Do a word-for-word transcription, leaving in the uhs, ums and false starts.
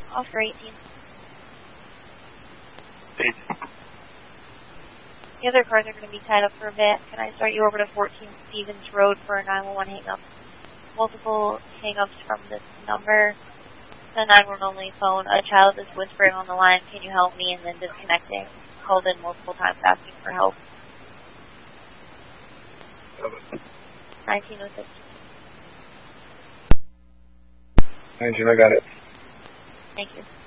Off for eighteen. eighteen. The other cars are going to be tied up for a bit. Can I start you over to fourteen Stevens Road for a nine one one hang-up? Multiple hang-ups from this number. The nine one one only phone. A child is whispering on the line, can you help me? And then disconnecting. Called in multiple times asking for help. nineteen oh six. nineteen, I got it. Thank you.